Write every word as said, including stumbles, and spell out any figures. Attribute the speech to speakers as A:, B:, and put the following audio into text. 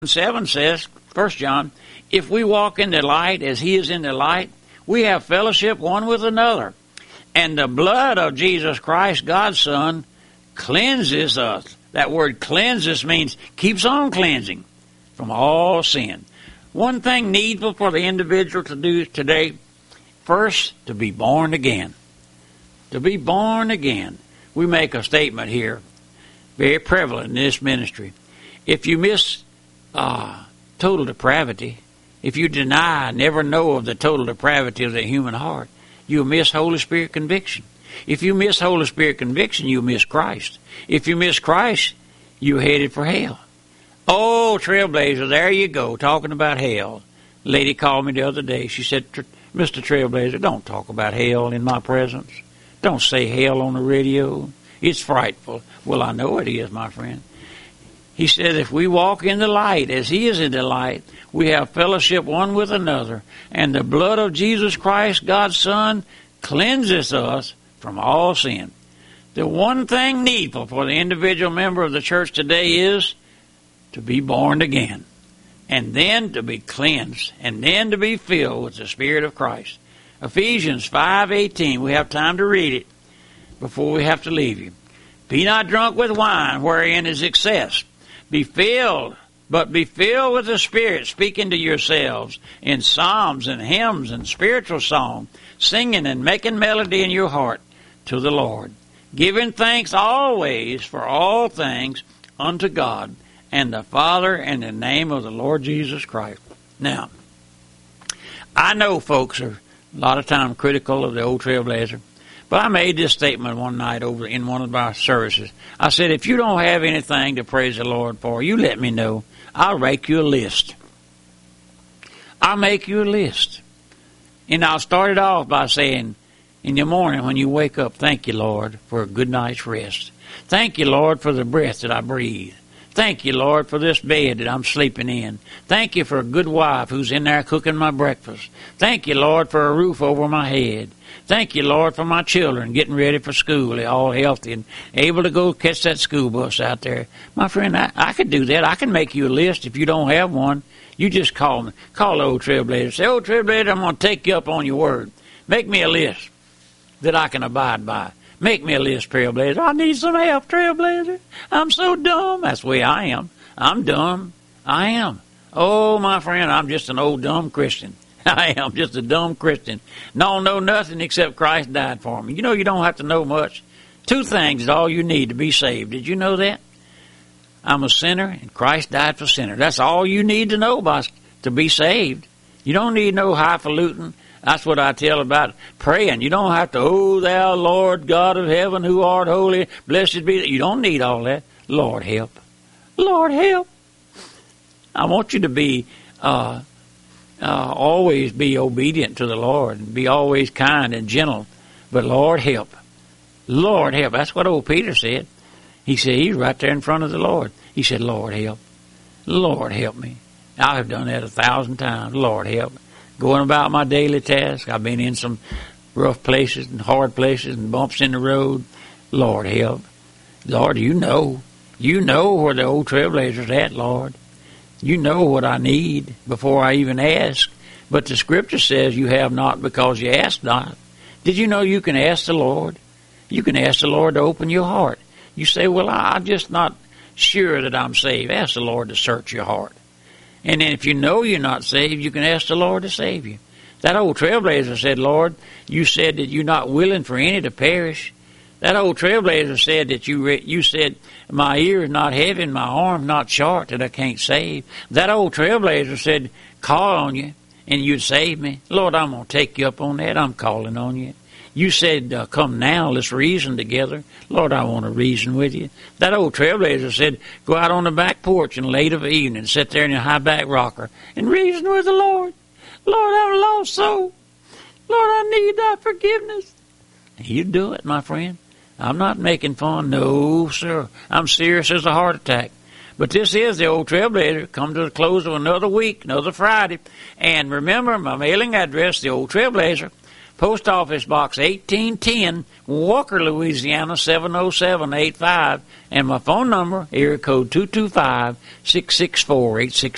A: seven says, First John, if we walk in the light as he is in the light, we have fellowship one with another. And the blood of Jesus Christ, God's Son, cleanses us. That word cleanses means keeps on cleansing from all sin. One thing needful for the individual to do today, first, to be born again. To be born again. We make a statement here, very prevalent in this ministry. If you miss uh, total depravity, if you deny, never know of the total depravity of the human heart, you'll miss Holy Spirit conviction. If you miss Holy Spirit conviction, you'll miss Christ. If you miss Christ, you're headed for hell. Oh, Trailblazer, there you go, talking about hell. A lady called me the other day. She said, Mister Trailblazer, don't talk about hell in my presence. Don't say hell on the radio. It's frightful. Well, I know it is, my friend. He said, if we walk in the light as he is in the light, we have fellowship one with another, and the blood of Jesus Christ, God's Son, cleanses us from all sin. The one thing needful for the individual member of the church today is to be born again, and then to be cleansed, and then to be filled with the Spirit of Christ. Ephesians five eighteen, we have time to read it before we have to leave you. Be not drunk with wine, wherein is excess. Be filled, but be filled with the Spirit, speaking to yourselves in psalms and hymns and spiritual song, singing and making melody in your heart to the Lord, giving thanks always for all things unto God and the Father in the name of the Lord Jesus Christ. Now, I know folks are a lot of time critical of the old Trailblazer, but I made this statement one night over in one of our services. I said, if you don't have anything to praise the Lord for, you let me know. I'll make you a list. I'll make you a list. And I'll start it off by saying, in the morning when you wake up, thank you, Lord, for a good night's rest. Thank you, Lord, for the breath that I breathe. Thank you, Lord, for this bed that I'm sleeping in. Thank you for a good wife who's in there cooking my breakfast. Thank you, Lord, for a roof over my head. Thank you, Lord, for my children getting ready for school. They're all healthy and able to go catch that school bus out there. My friend, I, I could do that. I can make you a list if you don't have one. You just call me. Call the old Trailblazer. Say, old Trailblazer, I'm going to take you up on your word. Make me a list that I can abide by. Make me a list, Trailblazer. I need some help, Trailblazer. I'm so dumb. That's the way I am. I'm dumb. I am. Oh, my friend, I'm just an old dumb Christian. I am just a dumb Christian. Don't know nothing except Christ died for me. You know you don't have to know much. Two things is all you need to be saved. Did you know that? I'm a sinner, and Christ died for sinners. That's all you need to know about to be saved. You don't need no highfalutin. That's what I tell about praying. You don't have to, oh, thou Lord God of heaven, who art holy, blessed be. You don't need all that. Lord, help. Lord, help. I want you to be... Uh, Uh, always be obedient to the Lord and be always kind and gentle. But Lord, help. Lord, help. That's what old Peter said. He said, he's right there in front of the Lord. He said, Lord, help. Lord, help me. I have done that a thousand times. Lord, help. Going about my daily task. I've been in some rough places and hard places and bumps in the road. Lord, help. Lord, you know. You know where the old Trailblazer's at, Lord. You know what I need before I even ask. But the Scripture says you have not because you ask not. Did you know you can ask the Lord? You can ask the Lord to open your heart. You say, well, I'm just not sure that I'm saved. Ask the Lord to search your heart. And then if you know you're not saved, you can ask the Lord to save you. That old Trailblazer said, Lord, you said that you're not willing for any to perish. That old Trailblazer said that you re- you said, my ear is not heavy, my arm not short, that I can't save. That old Trailblazer said, call on you, and you'd save me. Lord, I'm going to take you up on that. I'm calling on you. You said, uh, come now, let's reason together. Lord, I want to reason with you. That old Trailblazer said, go out on the back porch and late of the evening, sit there in your high back rocker, and reason with the Lord. Lord, I'm a lost soul. Lord, I need thy forgiveness. You'd do it, my friend. I'm not making fun. No, sir. I'm serious as a heart attack. But this is the old Trailblazer. Come to the close of another week, another Friday. And remember, my mailing address, the old Trailblazer, Post Office Box eighteen ten, Walker, Louisiana, seven oh seven eight five. And my phone number, area code two two five, six six four, eight six